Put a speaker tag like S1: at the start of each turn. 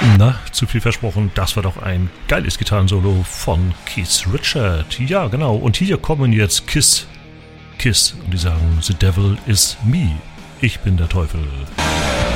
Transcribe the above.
S1: Na, zu viel versprochen, das war doch ein geiles Gitarrensolo von Keith Richards. Ja, genau. Und hier kommen jetzt Kiss. Und die sagen, The Devil is me. Ich bin der Teufel.